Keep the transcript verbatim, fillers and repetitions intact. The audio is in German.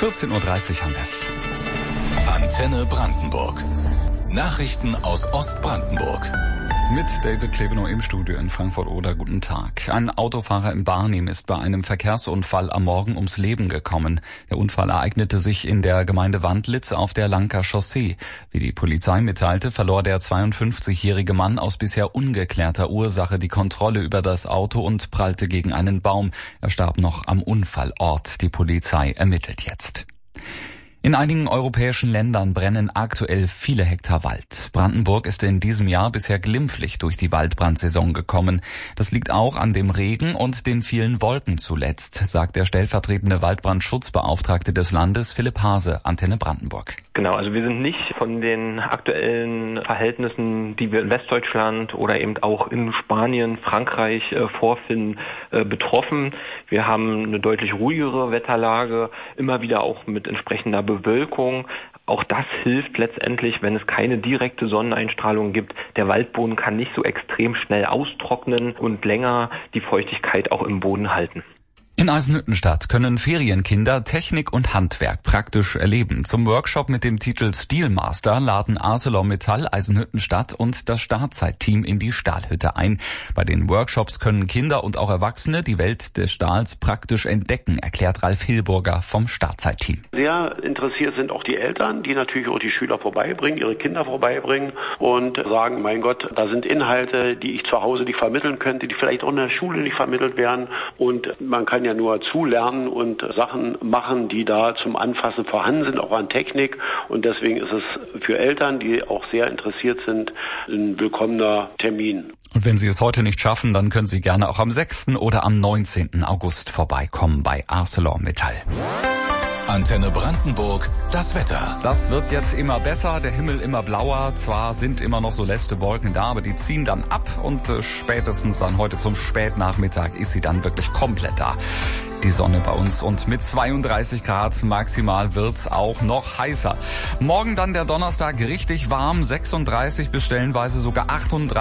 vierzehn Uhr dreißig haben wir es. Antenne Brandenburg. Nachrichten aus Ostbrandenburg. Mit David Klevenow im Studio in Frankfurt-Oder. Guten Tag. Ein Autofahrer in Barnim ist bei einem Verkehrsunfall am Morgen ums Leben gekommen. Der Unfall ereignete sich in der Gemeinde Wandlitz auf der Lanker Chaussee. Wie die Polizei mitteilte, verlor der zweiundfünfzigjährige Mann aus bisher ungeklärter Ursache die Kontrolle über das Auto und prallte gegen einen Baum. Er starb noch am Unfallort. Die Polizei ermittelt jetzt. In einigen europäischen Ländern brennen aktuell viele Hektar Wald. Brandenburg ist in diesem Jahr bisher glimpflich durch die Waldbrandsaison gekommen. Das liegt auch an dem Regen und den vielen Wolken zuletzt, sagt der stellvertretende Waldbrandschutzbeauftragte des Landes, Philipp Hase, Antenne Brandenburg. Genau, also wir sind nicht von den aktuellen Verhältnissen, die wir in Westdeutschland oder eben auch in Spanien, Frankreich äh, vorfinden, äh, betroffen. Wir haben eine deutlich ruhigere Wetterlage, immer wieder auch mit entsprechender Bewölkung. Auch das hilft letztendlich, wenn es keine direkte Sonneneinstrahlung gibt. Der Waldboden kann nicht so extrem schnell austrocknen und länger die Feuchtigkeit auch im Boden halten. In Eisenhüttenstadt können Ferienkinder Technik und Handwerk praktisch erleben. Zum Workshop mit dem Titel Steelmaster laden ArcelorMittal, Eisenhüttenstadt und das Stahlzeit-Team in die Stahlhütte ein. Bei den Workshops können Kinder und auch Erwachsene die Welt des Stahls praktisch entdecken, erklärt Ralf Hilburger vom Stahlzeit-Team. Sehr interessiert sind auch die Eltern, die natürlich auch die Schüler vorbeibringen, ihre Kinder vorbeibringen und sagen, mein Gott, da sind Inhalte, die ich zu Hause nicht vermitteln könnte, die vielleicht auch in der Schule nicht vermittelt werden, und man kann ja nur zulernen und Sachen machen, die da zum Anfassen vorhanden sind, auch an Technik. Und deswegen ist es für Eltern, die auch sehr interessiert sind, ein willkommener Termin. Und wenn Sie es heute nicht schaffen, dann können Sie gerne auch am sechsten oder am neunzehnten August vorbeikommen bei ArcelorMittal. Antenne Brandenburg, das Wetter. Das wird jetzt immer besser, der Himmel immer blauer. Zwar sind immer noch so letzte Wolken da, aber die ziehen dann ab und äh, spätestens dann heute zum Spätnachmittag ist sie dann wirklich komplett da. Die Sonne bei uns, und mit zweiunddreißig Grad maximal wird's auch noch heißer. Morgen dann der Donnerstag richtig warm, sechsunddreißig bis stellenweise sogar achtunddreißig.